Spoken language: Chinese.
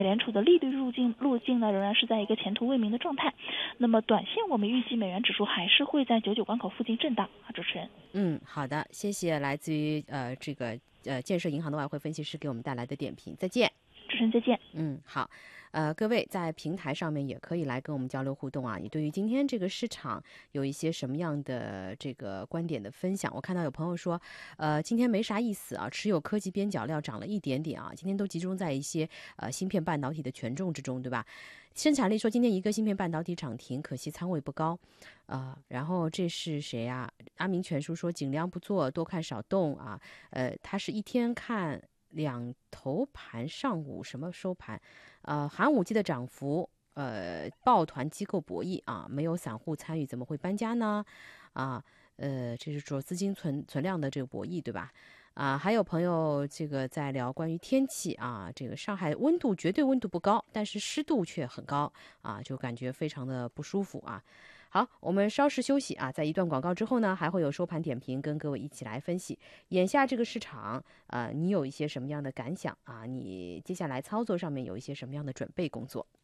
联储的利率路径呢，仍然是在一个前途未明的状态。那么短线我们预计美元指数还是会在99关口附近震荡啊，主持人。 好的，谢谢来自于这个建设银行的外汇分析师给我们带来的点评，再见。 主持人再见。 好，各位在平台上面也可以来跟我们交流互动啊。你对于今天这个市场有一些什么样的这个观点的分享？我看到有朋友说，今天没啥意思啊，持有科技边角料涨了一点点啊，今天都集中在一些芯片半导体的权重之中，对吧？生产力说今天一个芯片半导体涨停，可惜仓位不高然后这是谁啊？阿明全书说尽量不做，多看少动啊。他是一天看两头盘，上午什么收盘？寒武纪的涨幅，抱团机构博弈啊，没有散户参与，怎么会搬家呢？这是说资金存量的这个博弈，对吧？还有朋友这个在聊关于天气啊，这个上海温度绝对温度不高，但是湿度却很高啊，就感觉非常的不舒服啊。好，我们稍事休息啊，在一段广告之后呢，还会有收盘点评跟各位一起来分析眼下这个市场你有一些什么样的感想啊？你接下来操作上面有一些什么样的准备工作？